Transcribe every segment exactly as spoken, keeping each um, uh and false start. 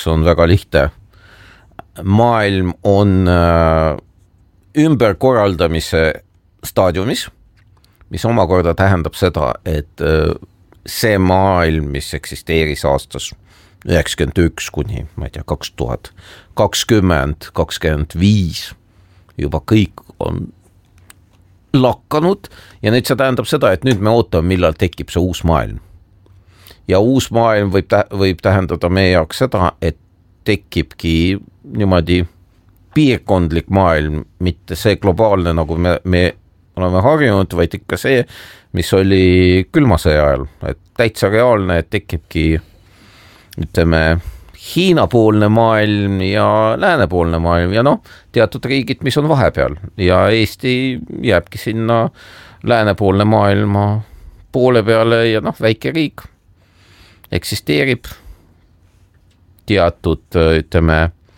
jaoks on väga lihtne. Maailm on ümberkorraldamise staadiumis, mis omakorda tähendab seda, et see maailm, mis eksisteeris aastas üheksakümmend üks kuni, ma ei tea, kaks tuhat kakskümmend, kakskümmend viis, juba kõik on lakanud ja nüüd see tähendab seda, et nüüd me ootame, millal tekib see uus maailm. Ja uus maailm võib, tä- võib tähendada meie jaoks seda, et tekibki niimoodi piirkondlik maailm, mitte see globaalne, nagu me, me oleme harjunud, vaid ikka see, mis oli külmasõja ajal, et täitsa reaalne, et tekibki ütleme Hiina-poolne maailm ja läänepoolne maailm ja noh, teatud riigid, mis on vahepeal ja Eesti jääbki sinna läänepoolne maailma poole peale ja noh, väike riik eksisteerib teatud, ütleme,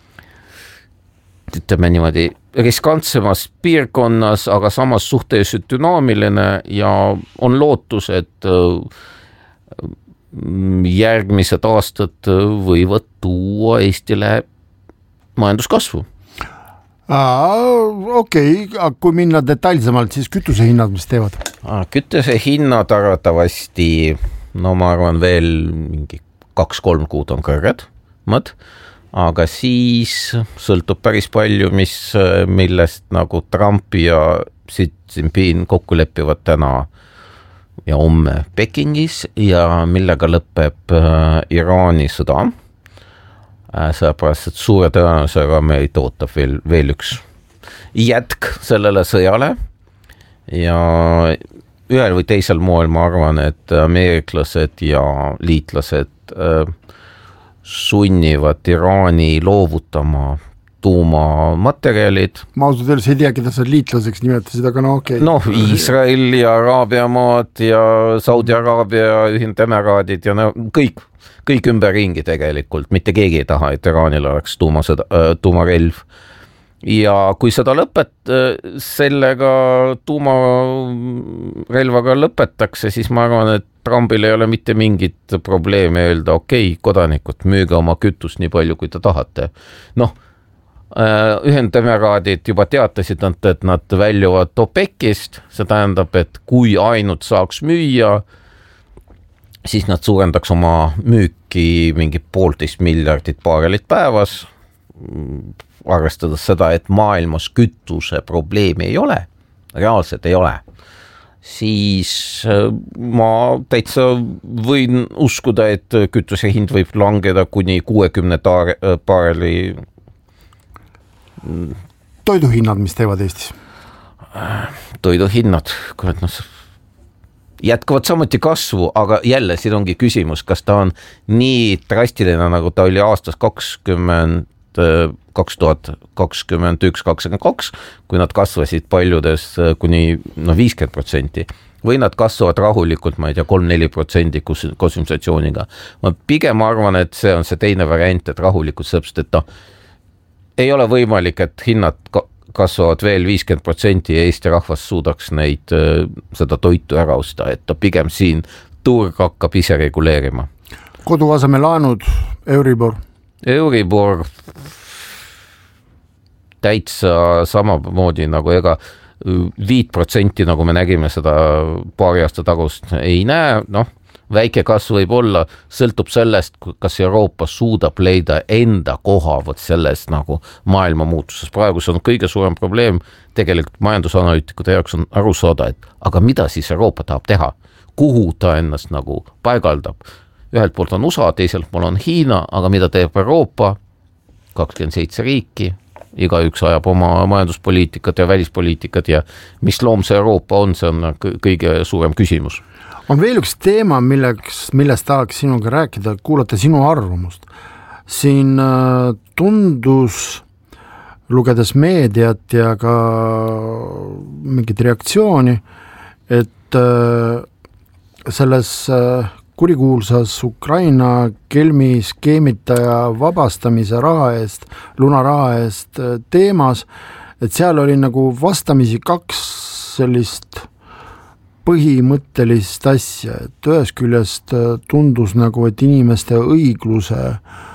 ütleme niimoodi riskantsemas piirkonnas, aga samas suhteliselt dünaamiline ja on lootus, et järgmised aastad võivad tuua Eestile majanduskasvu. Okei, okay. Kui minna detailsemalt, siis kütuse hinnad, mis teevad? Kütuse hinnad arvatavasti, no ma arvan veel mingi kaks-kolm kuud on kõrged, mõt, aga siis sõltub päris palju, mis, millest nagu Trump ja Xi Jinping kokku leppivad täna ja homme Pekingis ja millega lõpeb äh, Iraani sõda. Äh, sellepärast, et suure tõenäosusega meid ootab veel, veel üks jätk sellele sõjale ja ühel või teisel moel ma arvan, et ameeriklased ja liitlased äh, sunnivad Iraani loovutama tuumamaterjalid. Ma ausalt öeldes ei tea, keda sa liitlaseks nimetasid, aga no okei. Okay. Noh, Iisrael ja Araabia maad ja Saudi-Araabia ühendemeraadid ja no, kõik, kõik ümberringi tegelikult. Mitte keegi ei taha, et Iraanil oleks tuumasõda, tuumarelv. Ja kui seda lõpet, sellega tuumarelvaga lõpetakse, siis ma arvan, et Trumpil ei ole mitte mingit probleemi öelda, okei, okay, kodanikud, müüge oma kütust nii palju, kui te tahate. Noh, ühendemeraadid juba teatasid, et nad väljuvad OPEC-ist, see tähendab, et kui ainult saaks müüa, siis nad suurendaks oma müüki mingi poolteist miljardit baarelit päevas, arvestades seda, et maailmas kütuse probleemi ei ole, reaalselt ei ole, siis ma täitsa võin uskuda, et kütuse hind võib langeda kuni kuuekümne baareli. Toiduhinnad, mis teevad Eestis? Toiduhinnad, kurat, no, jätkavad samuti kasvu, aga jälle siin ongi küsimus, kas ta on nii drastiline, nagu ta oli aastas kakskümmend, kaks tuhat kakskümmend üks kakskümmend kaks, kui nad kasvasid paljudes kuni no, viiskümmend protsenti või nad kasvavad rahulikult, ma ei tea, kolm-neli protsenti konsumptsiooniga. Ma pigem arvan, et see on see teine variant, et rahulikult sõpst, et noh, ei ole võimalik, et hinnad kasvavad veel viiskümmend protsenti ja Eesti rahvas suudaks neid, seda toitu ära osta, et ta pigem siin turg hakkab ise reguleerima. Koduaseme laanud, Euribor? Euribor täitsa samamoodi nagu ega viis protsenti, nagu me nägime seda paari aasta tagust, ei näe, noh, väike kasv võib olla, sõltub sellest, kas Euroopa suudab leida enda koha võt sellest nagu maailma muutuses. Praegu see on kõige suurem probleem, tegelikult majandusanalüütikute jaoks on aru saada, et aga mida siis Euroopa tahab teha? Kuhu ta ennast nagu paigaldab? Ühelt poolt on U S A, teiselt pool on Hiina, aga mida teeb Euroopa? kakskümmend seitse riiki, iga üks ajab oma majanduspoliitikat ja välispoliitikat ja mis loom see Euroopa on, see on kõige suurem küsimus. On veel üks teema, milleks, millest tahaks sinuga rääkida, kuulata sinu arvamust. Siin tundus, lugedes meediat ja ka mingit reaktsiooni, et selles kurikuulsas Ukraina kelmi skeemitaja vabastamise raha eest, lunaraha eest teemas, et seal oli nagu vastamisi kaks sellist põhimõttelist asja, et ühest küljest tundus nagu, et inimeste õigluse